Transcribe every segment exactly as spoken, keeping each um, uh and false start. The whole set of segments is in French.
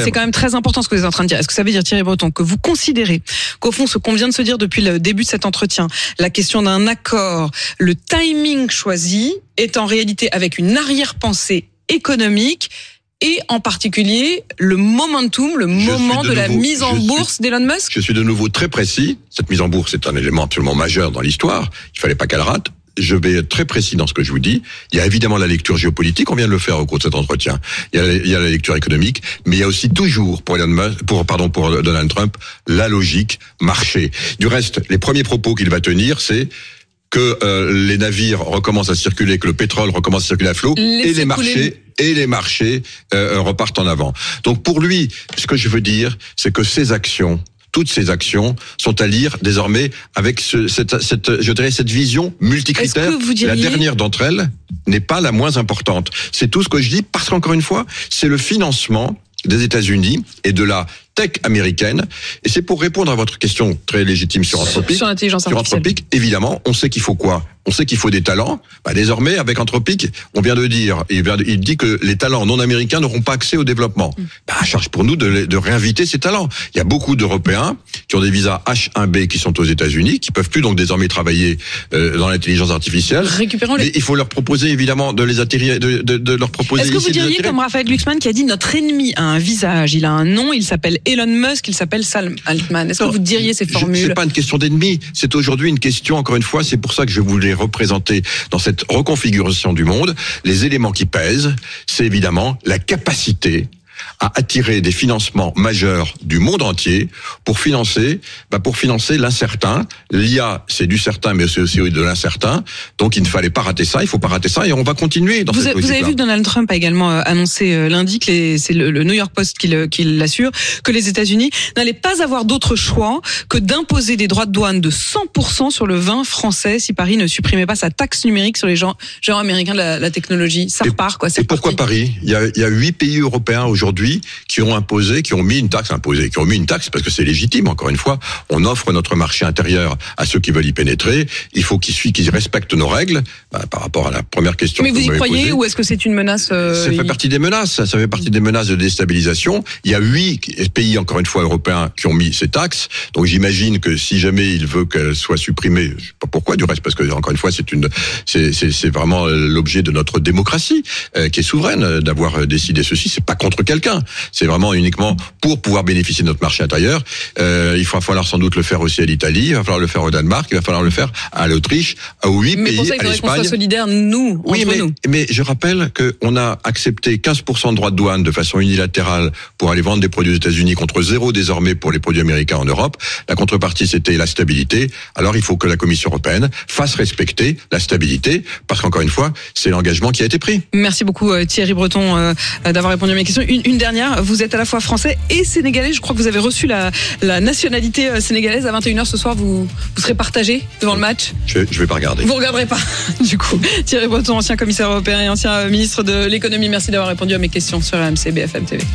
c'est quand même très important ce que vous êtes en train de dire. Est-ce que ça veut dire, Thierry Breton, que vous considérez qu'au fond, ce qu'on vient de se dire depuis le début de cet entretien, la question d'un accord, le timing choisi, est en réalité avec une arrière-pensée économique et en particulier le momentum, le je moment de, de nouveau, la mise en bourse suis, d'Elon Musk? Je suis de nouveau très précis. Cette mise en bourse est un élément absolument majeur dans l'histoire. Il fallait pas qu'elle rate. Je vais être très précis dans ce que je vous dis. Il y a évidemment la lecture géopolitique, on vient de le faire au cours de cet entretien. Il y a, il y a la lecture économique, mais il y a aussi toujours pour Elon Musk, pour pardon pour Donald Trump, la logique marché. Du reste, les premiers propos qu'il va tenir, c'est que euh, les navires recommencent à circuler, que le pétrole recommence à circuler à flot, Laissez et les marchés couler. et les marchés euh, repartent en avant. Donc pour lui, ce que je veux dire, c'est que ces actions, toutes ces actions sont à lire désormais avec ce, cette, cette, je dirais, cette vision multicritère. Diriez... La dernière d'entre elles n'est pas la moins importante. C'est tout ce que je dis parce qu'encore une fois, c'est le financement des États-Unis et de la tech américaine. Et c'est pour répondre à votre question très légitime sur Anthropic. Sur l'intelligence artificielle. Sur Anthropic, évidemment, on sait qu'il faut quoi? On sait qu'il faut des talents. Bah, désormais, avec Anthropic, on vient de dire, il, vient de, il dit que les talents non américains n'auront pas accès au développement. Mm. Bah, charge pour nous de, de réinviter ces talents. Il y a beaucoup d'Européens qui ont des visas H un B qui sont aux États-Unis, qui peuvent plus donc désormais travailler euh, dans l'intelligence artificielle. Récupérons les... Mais il faut leur proposer évidemment de les attirer, de, de, de leur proposer. Est-ce que vous diriez comme Raphaël Glucksmann qui a dit notre ennemi a un visage, il a un nom, il s'appelle Elon Musk, il s'appelle Sam Altman. Est-ce que vous diriez ces formules? C'est pas une question d'ennemi, c'est aujourd'hui une question, encore une fois, c'est pour ça que je voulais représenter dans cette reconfiguration du monde, les éléments qui pèsent, c'est évidemment la capacité à attirer des financements majeurs du monde entier pour financer, bah pour financer l'incertain. L'I A, c'est du certain, mais c'est aussi de l'incertain. Donc, il ne fallait pas rater ça. Il faut pas rater ça, et on va continuer dans vous cette a, Vous avez vu que Donald Trump a également annoncé lundi, que les, c'est le, le New York Post qui, le, qui l'assure, que les États-Unis n'allaient pas avoir d'autre choix que d'imposer des droits de douane de cent pour cent sur le vin français si Paris ne supprimait pas sa taxe numérique sur les gens, géants américains de la, la technologie. Ça et, repart, quoi. C'est et pourquoi parti. Paris? Il y a, il y a huit pays européens aujourd'hui qui ont imposé, qui ont mis une taxe imposée, qui ont mis une taxe parce que c'est légitime. Encore une fois, on offre notre marché intérieur à ceux qui veulent y pénétrer. Il faut qu'ils suivent, qu'ils respectent nos règles. Bah, par rapport à la première question. Mais que vous, vous y croyez posée, ou est-ce que c'est une menace euh, Ça fait partie des menaces. Ça fait partie des menaces de déstabilisation. Il y a huit pays, encore une fois, européens qui ont mis ces taxes. Donc j'imagine que si jamais il veut qu'elles soient supprimées, je sais pas pourquoi du reste, parce que encore une fois, c'est une, c'est, c'est, c'est vraiment l'objet de notre démocratie euh, qui est souveraine d'avoir décidé ceci. C'est pas contre quelqu'un. C'est vraiment uniquement pour pouvoir bénéficier de notre marché intérieur. Euh, il va falloir sans doute le faire aussi à l'Italie, il va falloir le faire au Danemark, il va falloir le faire à l'Autriche, aux huit pays, pour ça, il à l'Espagne. Qu'on soit solidaires, nous, oui, entre mais, nous. mais je rappelle qu'on a accepté quinze pour cent de droits de douane de façon unilatérale pour aller vendre des produits aux États-Unis contre zéro désormais pour les produits américains en Europe. La contrepartie, c'était la stabilité. Alors, il faut que la Commission européenne fasse respecter la stabilité, parce qu'encore une fois, c'est l'engagement qui a été pris. Merci beaucoup Thierry Breton euh, d'avoir répondu à mes questions. Une, une dernière, vous êtes à la fois français et sénégalais. Je crois que vous avez reçu la, la nationalité sénégalaise à vingt et une heures ce soir. Vous, vous serez partagé devant le match? Je, je vais pas regarder. Vous regarderez pas, du coup. Thierry Breton, ancien commissaire européen et ancien ministre de l'économie. Merci d'avoir répondu à mes questions sur R M C B F M T V.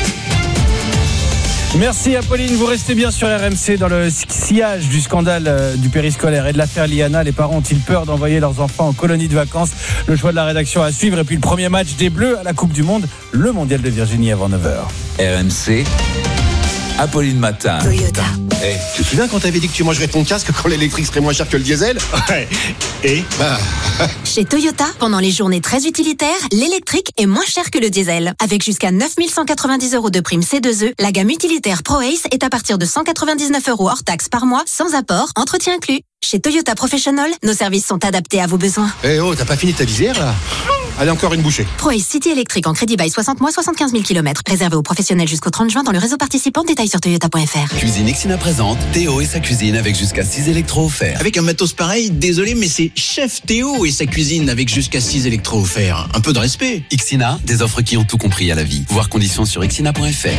Merci Apolline, vous restez bien sur R M C. Dans le sillage du scandale du périscolaire et de l'affaire Liana, les parents ont-ils peur d'envoyer leurs enfants en colonie de vacances? Le choix de la rédaction à suivre, et puis le premier match des Bleus à la Coupe du Monde, le Mondial de Virginie avant neuf heures. R M C, Apolline Matin. Toyota. Hey, tu te souviens quand t'avais dit que tu mangerais ton casque quand l'électrique serait moins cher que le diesel? Ouais. Et bah... Chez Toyota, pendant les journées très utilitaires, l'électrique est moins cher que le diesel. Avec jusqu'à neuf mille cent quatre-vingt-dix euros de prime C deux E, la gamme utilitaire ProAce est à partir de cent quatre-vingt-dix-neuf euros hors taxe par mois, sans apport, entretien inclus. Chez Toyota Professional, nos services sont adaptés à vos besoins. Eh hey oh, t'as pas fini ta visière là? Allez, encore une bouchée. ProAce City électrique en crédit bail soixante mois, soixante-quinze mille kilomètres. Réservé aux professionnels jusqu'au trente juin dans le réseau participant. Détails sur toyota point f r. Cuisine Ixina présente Théo et sa cuisine avec jusqu'à six électros offerts. Avec un matos pareil, désolé, mais c'est Chef Théo et sa cuisine avec jusqu'à six électros offerts. Un peu de respect. Ixina, des offres qui ont tout compris à la vie. Voir conditions sur ixina point f r.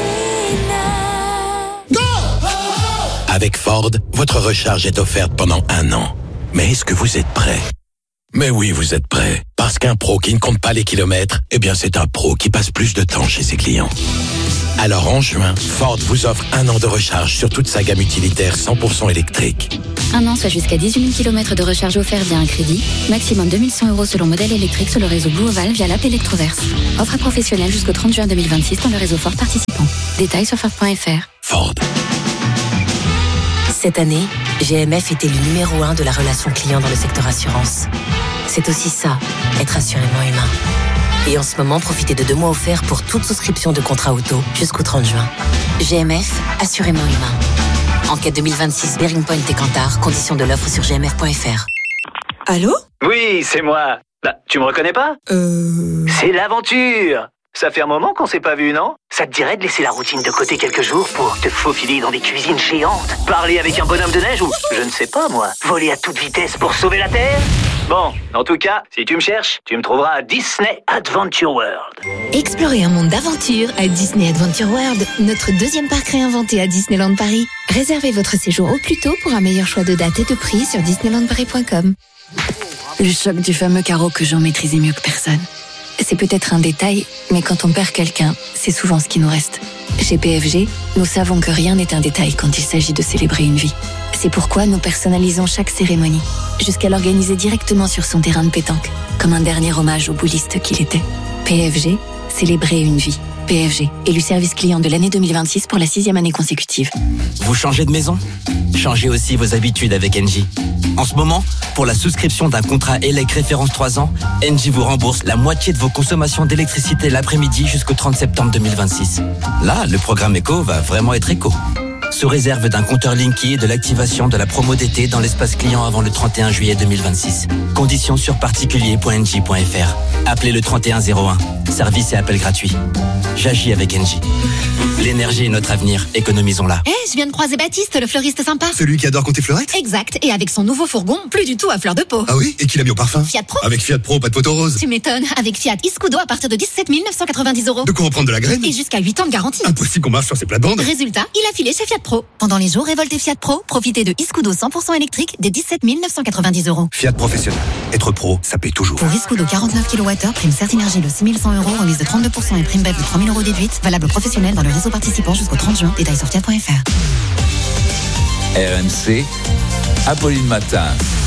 Avec Ford, votre recharge est offerte pendant un an. Mais est-ce que vous êtes prêt? Mais oui, vous êtes prêt. Parce qu'un pro qui ne compte pas les kilomètres, eh bien c'est un pro qui passe plus de temps chez ses clients. Alors en juin, Ford vous offre un an de recharge sur toute sa gamme utilitaire cent pour cent électrique. Un an, soit jusqu'à dix-huit mille kilomètres de recharge offert via un crédit. Maximum deux mille cent euros selon modèle électrique sur le réseau Blue Oval via l'app Electroverse. Offre à professionnels jusqu'au trente juin deux mille vingt-six dans le réseau Ford participant. Détails sur Ford point F R. Ford. Cette année, G M F était le numéro un de la relation client dans le secteur assurance. C'est aussi ça, être assurément humain. Et en ce moment, profitez de deux mois offerts pour toute souscription de contrat auto jusqu'au trente juin. G M F, assurément humain. Enquête deux mille vingt-six, Bearing Point et Kantar. Conditions de l'offre sur g m f point f r. Allô ? Oui, c'est moi. Bah, tu me reconnais pas ? Euh... C'est l'aventure. Ça fait un moment qu'on s'est pas vu, non ? Ça te dirait de laisser la routine de côté quelques jours pour te faufiler dans des cuisines géantes, parler avec un bonhomme de neige ou, je ne sais pas moi, voler à toute vitesse pour sauver la Terre ? Bon, en tout cas, si tu me cherches, tu me trouveras à Disney Adventure World. Explorez un monde d'aventure à Disney Adventure World, notre deuxième parc réinventé à Disneyland Paris. Réservez votre séjour au plus tôt pour un meilleur choix de date et de prix sur disneyland paris point com. Le choc du fameux carreau que Jean maîtrisait mieux que personne. C'est peut-être un détail, mais quand on perd quelqu'un, c'est souvent ce qui nous reste. Chez P F G, nous savons que rien n'est un détail quand il s'agit de célébrer une vie. C'est pourquoi nous personnalisons chaque cérémonie, jusqu'à l'organiser directement sur son terrain de pétanque, comme un dernier hommage au bouliste qu'il était. P F G, célébrer une vie. P F G, élu service client de l'année deux mille vingt-six pour la sixième année consécutive. Vous changez de maison ? Changez aussi vos habitudes avec Engie. En ce moment, pour la souscription d'un contrat E L E C référence trois ans, Engie vous rembourse la moitié de vos consommations d'électricité l'après-midi jusqu'au trente septembre deux mille vingt-six. Là, le programme éco va vraiment être éco. Sous réserve d'un compteur Linky et de l'activation de la promo d'été dans l'espace client avant le trente et un juillet deux mille vingt-six. Conditions sur particulier point engie point f r. Appelez le trente et un zéro un. Service et appel gratuit. J'agis avec Engie. L'énergie est notre avenir, économisons-la. Eh, hey, je viens de croiser Baptiste, le fleuriste sympa. Celui qui adore compter fleurettes ? Exact, et avec son nouveau fourgon, plus du tout à fleur de peau. Ah oui ? Et qui l'a mis au parfum ? Fiat Pro. Avec Fiat Pro, pas de photo rose. Tu m'étonnes, avec Fiat Iscudo à partir de dix-sept mille neuf cent quatre-vingt-dix euros. De quoi en prendre de la graine ? Et jusqu'à huit ans de garantie. Impossible qu'on marche sur ces plates-bandes. Résultat, il a filé chez Fiat Pro. Pendant les jours révoltés Fiat Pro, profitez de Iscudo cent pour cent électrique des dix-sept mille neuf cent quatre-vingt-dix euros. Fiat Professionnel. Être pro, ça paie toujours. Pour Iscudo quarante-neuf kilowattheures, prime Certinergie de six mille cent euros, remise de trente-deux pour cent et prime B E P de trois mille euros déduite. Valable professionnel dans le réseau participant jusqu'au trente juin. Détails sur fiat point f r. R M C, Apolline Matin.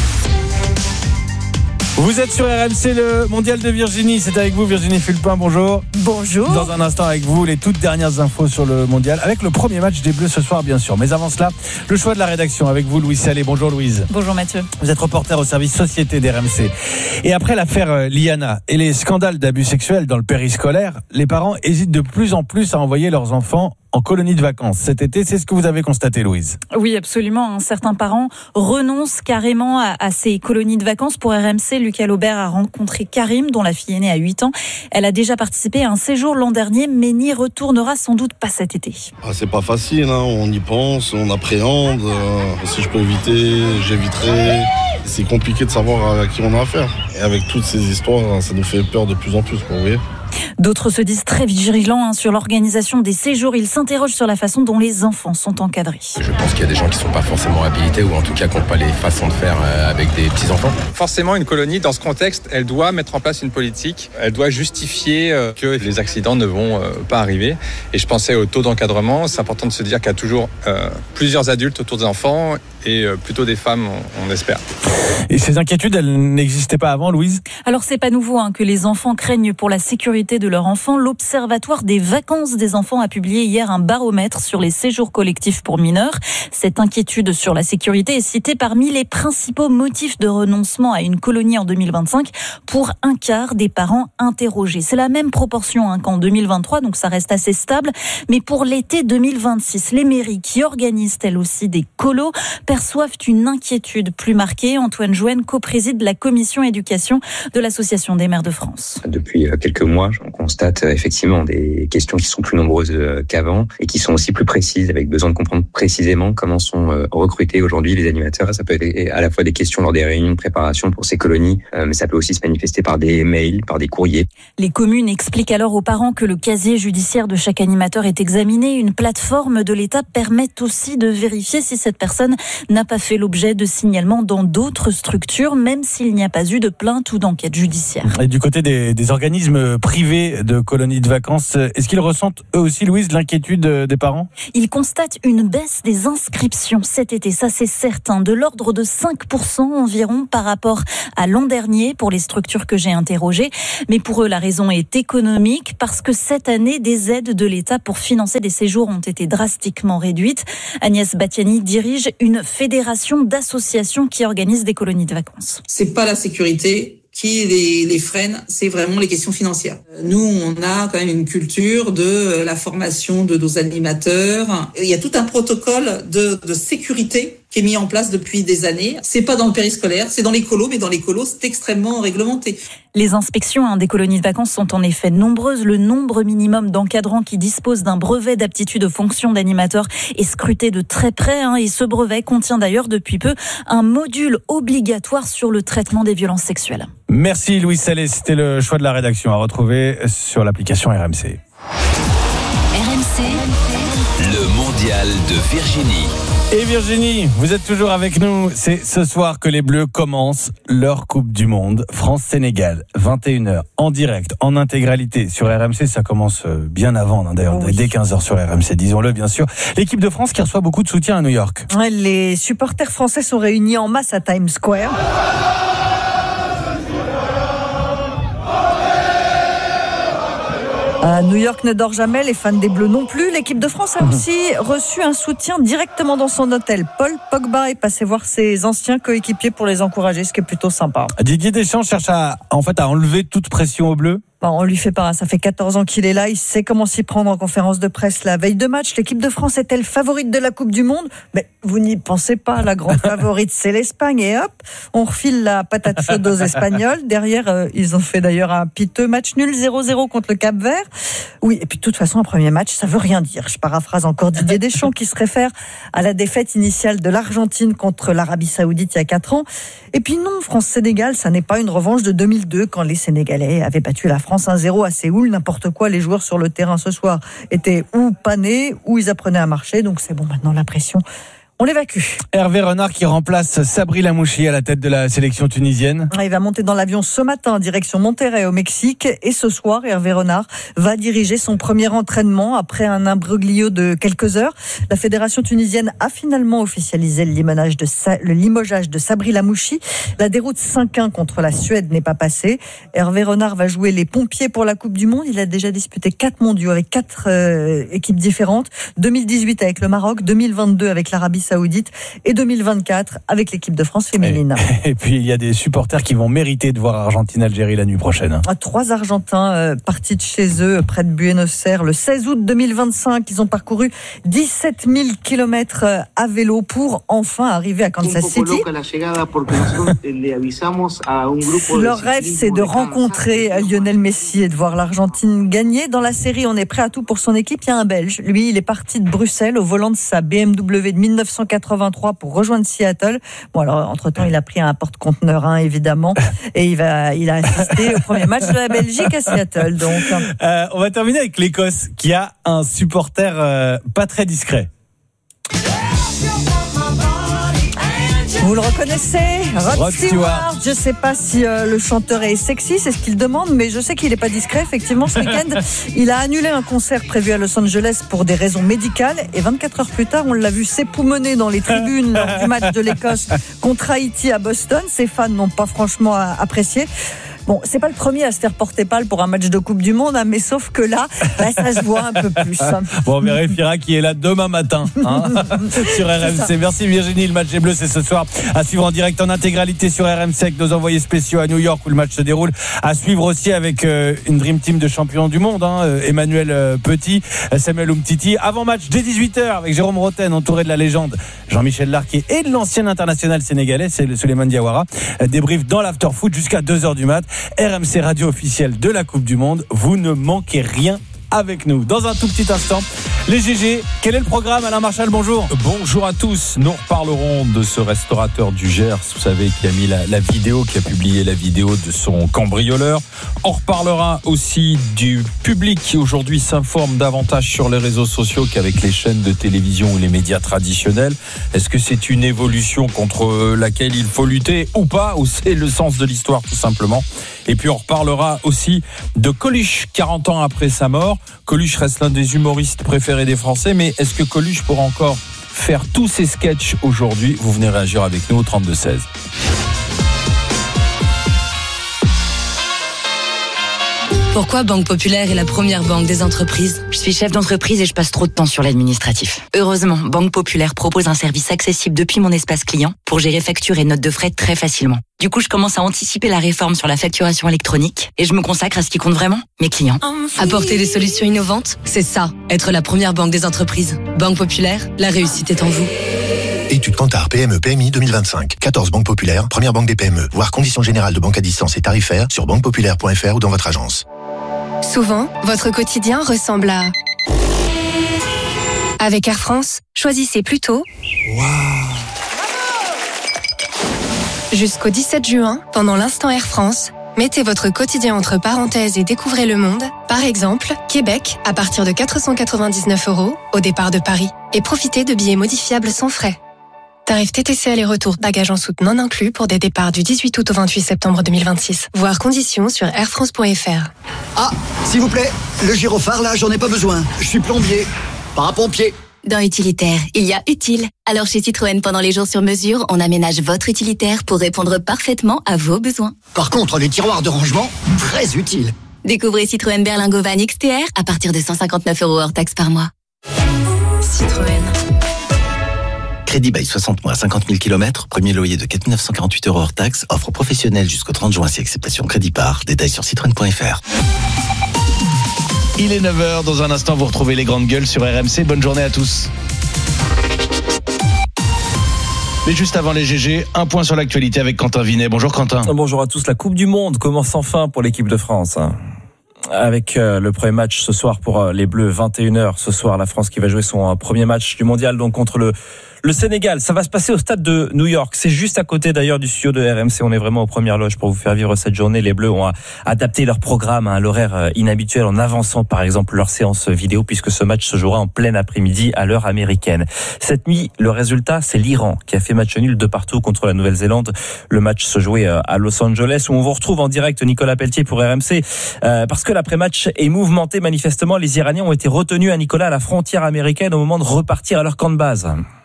Vous êtes sur R M C, le mondial de Virginie. C'est avec vous, Virginie Fulpin. Bonjour. Bonjour. Dans un instant, avec vous, les toutes dernières infos sur le mondial. Avec le premier match des Bleus ce soir, bien sûr. Mais avant cela, le choix de la rédaction. Avec vous, Louise Salé. Bonjour, Louise. Bonjour, Mathieu. Vous êtes reporter au service Société d'R M C. Et après l'affaire Liana et les scandales d'abus sexuels dans le périscolaire, les parents hésitent de plus en plus à envoyer leurs enfants en colonie de vacances cet été. C'est ce que vous avez constaté, Louise. Oui, absolument. Certains parents renoncent carrément à, à ces colonies de vacances. Pour R M C, Lucas Laubert a rencontré Karim, dont la fille aînée a huit ans. Elle a déjà participé à un séjour l'an dernier, mais n'y retournera sans doute pas cet été. Ah, c'est pas facile, hein. On y pense, on appréhende. Euh, si je peux éviter, j'éviterai. C'est compliqué de savoir à qui on a affaire. Et avec toutes ces histoires, ça nous fait peur de plus en plus, vous voyez. D'autres se disent très vigilants hein, sur l'organisation des séjours. Ils s'interrogent sur la façon dont les enfants sont encadrés. Je pense qu'il y a des gens qui ne sont pas forcément habilités ou en tout cas qui n'ont pas les façons de faire avec des petits-enfants. Forcément, une colonie, dans ce contexte, elle doit mettre en place une politique. Elle doit justifier que les accidents ne vont pas arriver. Et je pensais au taux d'encadrement. C'est important de se dire qu'il y a toujours euh, plusieurs adultes autour des enfants et euh, plutôt des femmes, on, on espère. Et ces inquiétudes, elles n'existaient pas avant, Louise ? Alors, c'est pas nouveau hein, que les enfants craignent pour la sécurité de leur enfant. L'Observatoire des vacances des enfants a publié hier un baromètre sur les séjours collectifs pour mineurs. Cette inquiétude sur la sécurité est citée parmi les principaux motifs de renoncement à une colonie en deux mille vingt-cinq pour un quart des parents interrogés. C'est la même proportion hein, qu'en deux mille vingt-trois, donc ça reste assez stable. Mais pour l'été deux mille vingt-six, les mairies qui organisent elles aussi des colos perçoivent une inquiétude plus marquée. Antoine Jouenne co-préside la commission éducation de l'Association des maires de France. Depuis quelques mois, on constate effectivement des questions qui sont plus nombreuses qu'avant et qui sont aussi plus précises, avec besoin de comprendre précisément comment sont recrutés aujourd'hui les animateurs. Ça peut être à la fois des questions lors des réunions de préparation pour ces colonies, mais ça peut aussi se manifester par des mails, par des courriers. Les communes expliquent alors aux parents que le casier judiciaire de chaque animateur est examiné. Une plateforme de l'État permet aussi de vérifier si cette personne n'a pas fait l'objet de signalements dans d'autres structures, même s'il n'y a pas eu de plainte ou d'enquête judiciaire. Et du côté des, des organismes privés, privés de colonies de vacances. Est-ce qu'ils ressentent eux aussi, Louise, l'inquiétude des parents ? Ils constatent une baisse des inscriptions cet été, ça c'est certain, de l'ordre de cinq pour cent environ par rapport à l'an dernier pour les structures que j'ai interrogées. Mais pour eux, la raison est économique parce que cette année, des aides de l'État pour financer des séjours ont été drastiquement réduites. Agnès Batiani dirige une fédération d'associations qui organise des colonies de vacances. C'est pas la sécurité qui les, les freine, c'est vraiment les questions financières. Nous, on a quand même une culture de la formation de nos animateurs. Il y a tout un protocole de, de sécurité qui est mis en place depuis des années. C'est pas dans le périscolaire, c'est dans les colos, mais dans les colos, c'est extrêmement réglementé. Les inspections hein, des colonies de vacances sont en effet nombreuses. Le nombre minimum d'encadrants qui disposent d'un brevet d'aptitude aux fonctions d'animateur est scruté de très près. Hein, et ce brevet contient d'ailleurs depuis peu un module obligatoire sur le traitement des violences sexuelles. Merci Louis Salé, c'était le choix de la rédaction à retrouver sur l'application R M C. R M C, le mondial de Virginie. Et Virginie, vous êtes toujours avec nous. C'est ce soir que les Bleus commencent leur Coupe du Monde. France-Sénégal, vingt et une heures, en direct, en intégralité sur R M C. Ça commence bien avant, hein, d'ailleurs, oui. Dès quinze heures sur R M C, disons-le bien sûr. L'équipe de France qui reçoit beaucoup de soutien à New York. Les supporters français sont réunis en masse à Times Square. Euh, New York ne dort jamais, les fans des Bleus non plus. L'équipe de France a aussi reçu un soutien directement dans son hôtel. Paul Pogba est passé voir ses anciens coéquipiers pour les encourager, ce qui est plutôt sympa. Didier Deschamps cherche à, en fait, à enlever toute pression aux Bleus. Bon, on lui fait pas, ça fait quatorze ans qu'il est là, il sait comment s'y prendre en conférence de presse la veille de match. L'équipe de France est-elle favorite de la Coupe du Monde ? Mais vous n'y pensez pas, la grande favorite c'est l'Espagne et hop, on refile la patate chaude aux Espagnols. Derrière, euh, ils ont fait d'ailleurs un piteux match nul zéro zéro contre le Cap-Vert. Oui, et puis de toute façon, un premier match, ça veut rien dire. Je paraphrase encore Didier Deschamps qui se réfère à la défaite initiale de l'Argentine contre l'Arabie Saoudite il y a quatre ans. Et puis non, France-Sénégal, ça n'est pas une revanche de deux mille deux quand les Sénégalais avaient battu la France un zéro à Séoul, n'importe quoi, les joueurs sur le terrain ce soir étaient ou panés ou ils apprenaient à marcher, donc c'est bon, maintenant la pression, on l'évacue. Hervé Renard qui remplace Sabri Lamouchi à la tête de la sélection tunisienne. Il va monter dans l'avion ce matin, direction Monterrey au Mexique, et ce soir, Hervé Renard va diriger son premier entraînement après un imbroglio de quelques heures. La fédération tunisienne a finalement officialisé le limogeage de, Sa- le limogeage de Sabri Lamouchi. La déroute cinq un contre la Suède n'est pas passée. Hervé Renard va jouer les pompiers pour la Coupe du Monde. Il a déjà disputé quatre mondiaux avec quatre euh, équipes différentes. deux mille dix-huit avec le Maroc, deux mille vingt-deux avec l'Arabie Saoudite et deux mille vingt-quatre avec l'équipe de France féminine. Et, et puis il y a des supporters qui vont mériter de voir Argentine-Algérie la nuit prochaine. Trois Argentins euh, partis de chez eux près de Buenos Aires le seize août deux mille vingt-cinq. Ils ont parcouru dix-sept mille kilomètres à vélo pour enfin arriver à Kansas City. Leur rêve, c'est de rencontrer Lionel Messi et de voir l'Argentine gagner. Dans la série, on est prêt à tout pour son équipe. Il y a un Belge. Lui, il est parti de Bruxelles au volant de sa B M W de mille neuf cent quatre-vingt-trois pour rejoindre Seattle. Bon, alors, entre-temps, il a pris un porte-conteneur, hein, évidemment. Et il va, il a assisté au premier match de la Belgique à Seattle, donc. Euh, on va terminer avec l'Écosse, qui a un supporter euh, pas très discret. Vous le reconnaissez, Rod, Rod Stewart. Stewart. Je ne sais pas si euh, le chanteur est sexy, c'est ce qu'il demande, mais je sais qu'il n'est pas discret. Effectivement, ce week-end, il a annulé un concert prévu à Los Angeles pour des raisons médicales. Et vingt-quatre heures plus tard, on l'a vu s'époumoner dans les tribunes lors du match de l'Écosse contre Haïti à Boston. Ses fans n'ont pas franchement apprécié. Bon, c'est pas le premier à se faire porter pâle pour un match de Coupe du Monde, hein, mais sauf que là, bah, ça se voit un peu plus. Bon, on vérifiera qui est là demain matin, hein, sur R M C. Merci Virginie, le match des Bleus, c'est ce soir à suivre en direct en intégralité sur R M C avec nos envoyés spéciaux à New York où le match se déroule. À suivre aussi avec euh, une Dream Team de champions du monde, hein, Emmanuel euh, Petit, Samuel Umtiti. Avant match dès dix-huit heures avec Jérôme Roten entouré de la légende Jean-Michel Larquet et de l'ancien international sénégalais, c'est le Souleymane Diawara. Débrief dans l'after-foot jusqu'à deux heures du mat. R M C radio officielle de la Coupe du Monde. Vous ne manquez rien avec nous. Dans un tout petit instant, les G G. Quel est le programme, Alain Marchal? Bonjour. Bonjour à tous. Nous reparlerons de ce restaurateur du Gers, vous savez, qui a mis la, la vidéo, qui a publié la vidéo de son cambrioleur. On reparlera aussi du public qui aujourd'hui s'informe davantage sur les réseaux sociaux qu'avec les chaînes de télévision ou les médias traditionnels. Est-ce que c'est une évolution contre laquelle il faut lutter ou pas, ou c'est le sens de l'histoire tout simplement? Et puis on reparlera aussi de Coluche, quarante ans après sa mort. Coluche reste l'un des humoristes préférés des Français, mais est-ce que Coluche pourra encore faire tous ses sketchs aujourd'hui? Vous venez réagir avec nous au trente-deux seize. Pourquoi Banque Populaire est la première banque des entreprises? Je suis chef d'entreprise et je passe trop de temps sur l'administratif. Heureusement, Banque Populaire propose un service accessible depuis mon espace client pour gérer factures et notes de frais très facilement. Du coup, je commence à anticiper la réforme sur la facturation électronique et je me consacre à ce qui compte vraiment, mes clients. Apporter des solutions innovantes, c'est ça, être la première banque des entreprises. Banque Populaire, la réussite est en vous. Étude Kantar P M E P M I deux mille vingt-cinq. quatorze banques populaires, première banque des P M E. Voir conditions générales de banque à distance et tarifaires sur banque populaire point f r ou dans votre agence. Souvent, votre quotidien ressemble à... Avec Air France, choisissez plutôt... Wow. Jusqu'au dix-sept juin, pendant l'instant Air France, mettez votre quotidien entre parenthèses et découvrez le monde. Par exemple, Québec, à partir de quatre cent quatre-vingt-dix-neuf euros au départ de Paris. Et profitez de billets modifiables sans frais. Tarif T T C aller-retour, bagages en soute non inclus pour des départs du dix-huit août au vingt-huit septembre deux mille vingt-six. Voir conditions sur air france point f r. Ah, s'il vous plaît, le gyrophare là, j'en ai pas besoin. Je suis plombier, pas un pompier. Dans Utilitaire, il y a utile. Alors chez Citroën, pendant les jours sur mesure, on aménage votre utilitaire pour répondre parfaitement à vos besoins. Par contre, les tiroirs de rangement, très utiles. Découvrez Citroën Berlingo Van X T R à partir de cent cinquante-neuf euros hors taxe par mois. Citroën. Crédit bail soixante mois, cinquante mille kilomètres, premier loyer de quatre mille neuf cent quarante-huit euros hors taxe, offre professionnelle jusqu'au trente juin si acceptation crédit par. Détails sur citroën point f r. Il est neuf heures, dans un instant vous retrouvez les grandes gueules sur R M C. Bonne journée à tous. Mais juste avant les G G, un point sur l'actualité avec Quentin Vinet. Bonjour Quentin. Bonjour à tous. La Coupe du Monde commence enfin pour l'équipe de France. Avec euh, le premier match ce soir pour euh, les Bleus, vingt et une heures ce soir, la France qui va jouer son euh, premier match du mondial donc contre le le Sénégal. Ça va se passer au stade de New York. C'est juste à côté d'ailleurs du studio de R M C. On est vraiment aux premières loges pour vous faire vivre cette journée. Les Bleus ont a, adapté leur programme à l'horaire euh, inhabituel en avançant par exemple leur séance vidéo puisque ce match se jouera en plein après-midi à l'heure américaine. Cette nuit, le résultat, c'est l'Iran qui a fait match nul de partout contre la Nouvelle-Zélande. Le match se jouait euh, à Los Angeles où on vous retrouve en direct Nicolas Pelletier pour R M C euh, parce que l'après-match est mouvementé manifestement. Les Iraniens ont été retenus à Nicolas à la frontière américaine au moment de repartir à leur camp de base.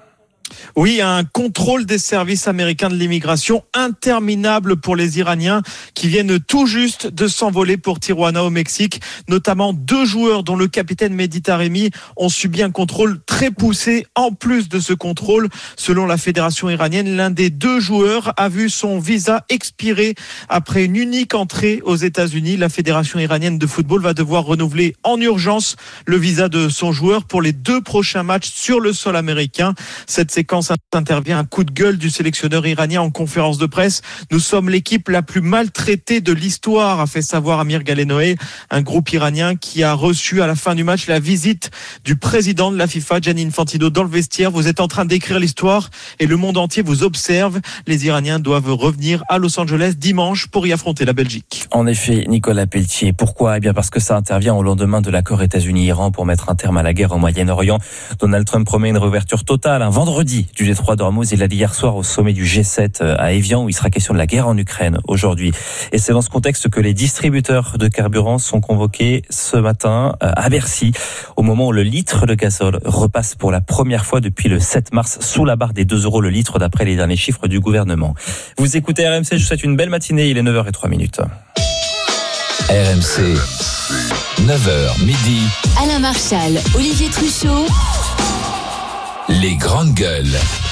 Oui, un contrôle des services américains de l'immigration interminable pour les Iraniens qui viennent tout juste de s'envoler pour Tijuana au Mexique. Notamment deux joueurs dont le capitaine Mehdi Taremi ont subi un contrôle très poussé. En plus de ce contrôle, selon la fédération iranienne, l'un des deux joueurs a vu son visa expirer après une unique entrée aux États-Unis. La fédération iranienne de football va devoir renouveler en urgence le visa de son joueur pour les deux prochains matchs sur le sol américain. Cette séquence intervient un coup de gueule du sélectionneur iranien en conférence de presse. Nous sommes l'équipe la plus maltraitée de l'histoire, a fait savoir Amir Galenoé, un groupe iranien qui a reçu à la fin du match la visite du président de la FIFA, Gianni Infantino, dans le vestiaire. Vous êtes en train d'écrire l'histoire et le monde entier vous observe. Les Iraniens doivent revenir à Los Angeles dimanche pour y affronter la Belgique. En effet, Nicolas Pelletier. Pourquoi ? Eh bien parce que ça intervient au lendemain de l'accord États-Unis-Iran pour mettre un terme à la guerre au Moyen-Orient. Donald Trump promet une réouverture totale un vendredi du détroit d'Ormuz. Il l'a dit hier soir au sommet du G sept à Évian où il sera question de la guerre en Ukraine aujourd'hui. Et c'est dans ce contexte que les distributeurs de carburant sont convoqués ce matin à Bercy au moment où le litre de gazole repasse pour la première fois depuis le sept mars sous la barre des deux euros le litre d'après les derniers chiffres du gouvernement. Vous écoutez R M C, je vous souhaite une belle matinée, il est neuf heures zéro trois minutes. R M C, neuf heures midi. Alain Marchal, Olivier Truchot. Les grandes gueules.